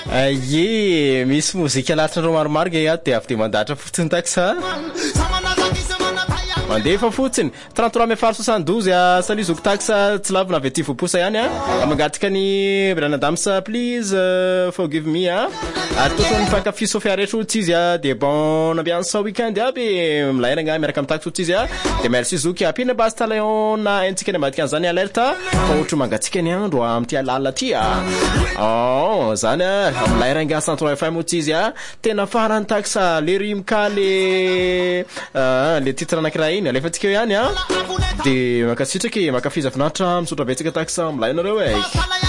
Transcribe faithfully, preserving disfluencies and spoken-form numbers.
Ye misy mozika latran'ireo maromaro ge de avy de mandatra fotsiny taxa mandefa fotsiny trente-trois mai far soixante-douze a salut zoko taxa tsy lavina avy aty voposa ihany a mangataka ny Brana Damsa please uh, forgive me a atosony fankafi Sofia rehetra tsy izy a de bon ambiance weekend aby milairagna miaraka amin'ny taxa tsy izy a de merci Zoki apina basta Léon na entsika ambadika zany alerta fa ohatra mangatsika ny andro amty alala ty a oh zany a milairagna centre F M tsy izy a tena farany taxa le rimka le uh, le titre anankiray iny alefa tsika ihany a de makasitraky makafiza finatra misotra betsaka taxa milainareo e